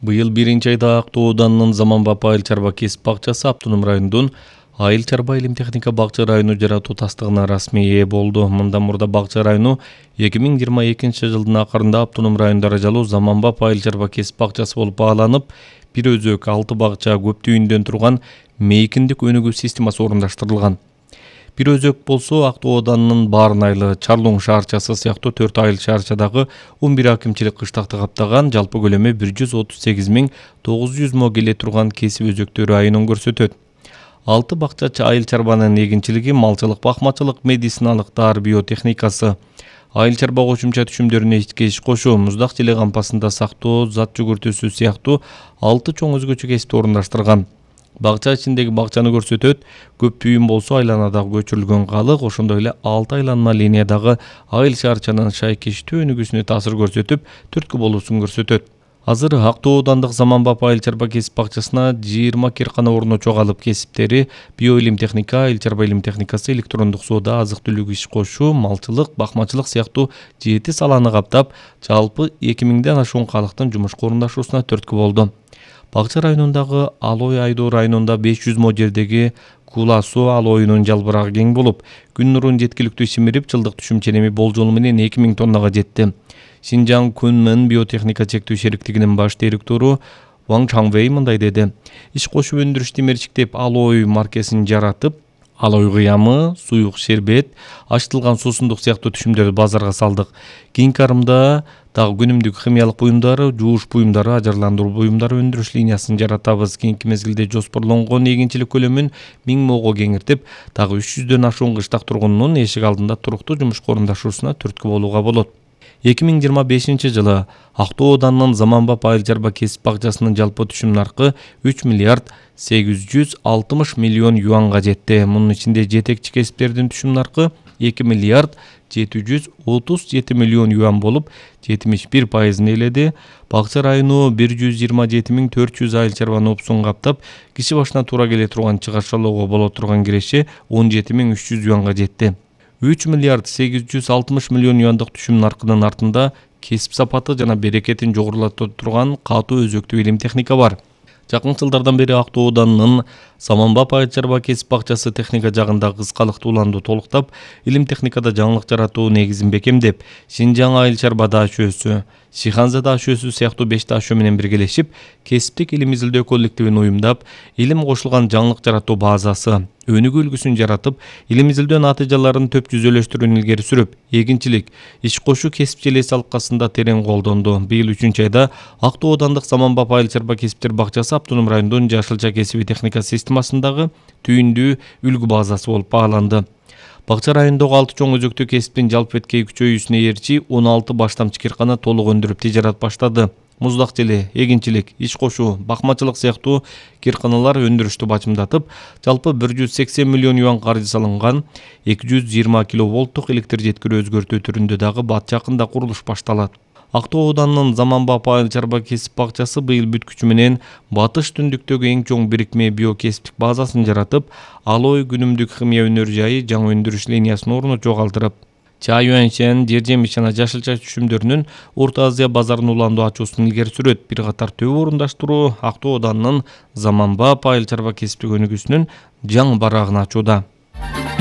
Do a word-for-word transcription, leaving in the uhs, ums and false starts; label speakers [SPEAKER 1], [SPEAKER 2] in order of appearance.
[SPEAKER 1] Быйыл биринчи айда Ак Тоо Ауданынын Заманбап айыл чарба кесип бакчасы автоном районунун айыл чарба илим техника бакча району жаратуу тастыгына расмий ээ болду. Мындан мурда бакча району эки миң жыйырма экинчи жылдын акырында автоном район даражалуу Заманбап айыл чарба кесип бакчасы болуп бааланып, бир өзөк алты бакча көп түйүндөн турган мейкиндик өнүгүү системасы орундаштырылган. Бир өзөк болсо Ак Тоо Ауданынын Баарын айылы, Чарлуң шаарчасы сыяктуу төрт айыл шаарчадагы он бир акимчилик кыштакты каптаган, жалпы көлөмү бир жүз отуз сегиз миң тогуз жүз мо келе турган кесип өзөктөрү айынан көрсөтөт. алты бакча айыл чарбанын эгинчилиги малчылык, бакмачылык, медициналык, даар биотехникасы, айыл чарба кошумча түшүмдөрүнө ички иш кошуу, муздак желе кампасында сактоо, зат жүгүртүүсү сыяктуу алты чоң өзгөчө кесипти орундаштырган. Бакча ичиндеги бакчаны көрсөтөт. Көп түйүн болсо айланадагы көчүрүлгөн калык, ошондой эле алты айланма линиядагы айыл шаарчанын шайкештүү өнүгүүсүнө таасир көрсөтүп, түрткү болуусун көрсөтөт. Азыр Ак Тоо Аудандык Заманбап айыл чарба кесип бакчасына жыйырма киркана орночо калып кесиптери, биоилим техника, айыл чарба илим техникасы, электрондук соода, азык түлүк иш кошуу, малчылык, бакмачылык сыяктуу жети саланы каптап, жалпы эки миңден ашуун калыктын жумушка орундашуусуна түрткү болду. Бакча районундагы Алой Айдоо районунда беш жүз мо жердеги Кула суу алоюнун жалбырагы кең болуп, күн нурун жеткиликтүү симирип, жылдык түшүм ченеми болжолу менен эки миң тоннага жетти. Шинжаң Күнмөн биотехника чектүү шериктигинин баш директору Ван Чаңвей мындай деди: иш кошуп өндүрүштү мерчиктеп Алой маркесин жаратып, Алой кыямы, суюк шербет, ачтылган суусундук сыяктуу түшүмдөрдү базарга салдык. Кийинки арымда дагы күнүмдүк химиялык буюмдары, жууш буюмдары, ажарландыруу буюмдары өндүрүш линиясын жаратабыз. Кийинки мезгилде жоспорлонгон эгинчилик көлөмүн миң мого кеңиртип, дагы үч жүздөн ашуун кыштак тургунунун эшик алдында туруктуу жумушка орундашуусуна түрткү болууга болот. эки миң жыйырма бешинчи жылы Ак Тоо Ауданынын Заманбап айыл чарба кесип бакчасынын жалпы түшүм наркы үч миллиард сегиз жүз алтымыш миллион юанга жетти. Мунун ичинде жетекчи кесиптердин түшүм наркы эки миллиард жети жүз отуз жети миллион юан болуп, жетимиш бир пайызын ээледи. Бакча району бир жүз жыйырма жети миң төрт жүз айыл чарбаны опсун каптап, киши башына туура келе турган чыгарчалоого боло турган киреше он жети миң үч жүз юанга жетти. үч миллиард сегиз жүз алтымыш миллион юандык түшүм наркынын артында кесип сапаты жана берекетин жогорулата турган катуу өзөктүү илим техника бар. Жакын жылдардан бери Ак Тоо Ауданынын Заманбап айыл чарба кесип бакчасы техника жагында кызкалыктуу уланду толуктап, илим техникада жаңылык жаратуу негизин бекемдеп, Шинжаң айыл чарба даашөсү, Шиханза даашөсү сыяктуу беш даашө менен биргелешип, кесиптик илим изилдөө коллективин уюмдап, илим кошулган жаңылык жаратуу базасы, өнүгүү үлгүсүн жаратып, илим изилдөө натыйжаларын төп жүзөлөштүрүүнү илгери сүрүп, эгинчилик, иш кошуу кесип желеси алкасында терең колдонду. Быйыл үчүнчү айда Ак Тоо Аудандык Заманбап айыл чарба кесиптер бакчасы автоном райондун Жашылча кесиби техника системасындагы түйүндүү үлгү базасы болуп бааланды. Бакча районундагы алты чоң өзөктүү кесиптин жалпы эткей күчөйүүсүнө ээрчи он алты баштамчы киркана толук өндүрүп тижарат баштады. Муздак желе, эгинчилик, иш кошуу, бакмачылык сыяктуу кирканалар өндүрүштү бачымдатып, жалпы бир жүз сексен миллион юан каржы салынган эки жүз жыйырма киловолттук электр жеткирүү өзгөртүү түрүндө дагы бат жакында курулуш башталат. Ак Тоо Ауданынын Заманбап айыл чарба кесип бакчасы быйыл бүткүчү менен батыш түндүктөгү эң чоң бирикме биокесиптик базасын жаратып, Алой күнүмдүк химия өнөр жайы жаңы өндүрүш линиясын орночо калтырып, чай өңшен, жер жемиш жана жашылча түшүмдөрүнүн Орто Азия базарын уландуу ачуусун илгери сүрөт. Бир катар төбө орундаштыруу Ак Тоо Ауданынын Заманбап айыл чарба кесиптик өнүгүүсүнүн жаңы барагын ачууда.